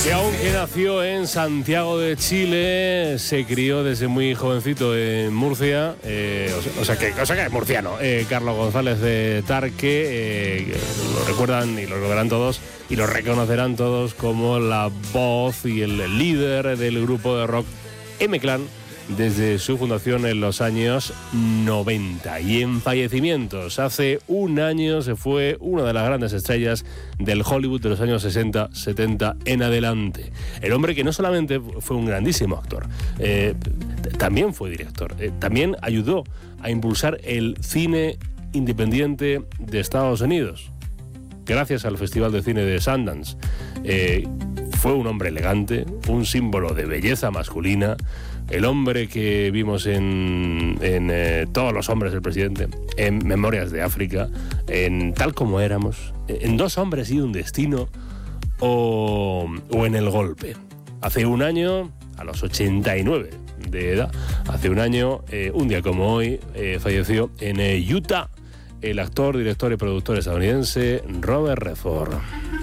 Que aunque nació en Santiago de Chile, se crió desde muy jovencito en Murcia, o sea que es murciano, Carlos González de Tarque, lo recuerdan y lo recordarán todos y lo reconocerán todos como la voz y el líder del grupo de rock M-Clan desde su fundación en los años 90. Y en fallecimientos, hace un año se fue una de las grandes estrellas del Hollywood de los años 60, 70 en adelante. El hombre que no solamente fue un grandísimo actor, también fue director, también ayudó a impulsar el cine independiente de Estados Unidos, gracias al Festival de Cine de Sundance. Fue un hombre elegante, un símbolo de belleza masculina, el hombre que vimos en Todos los hombres del presidente, en Memorias de África, en Tal como éramos, en Dos hombres y un destino o en El golpe. Hace un año, a los 89 de edad, hace un año, un día como hoy, falleció en Utah el actor, director y productor estadounidense Robert Redford.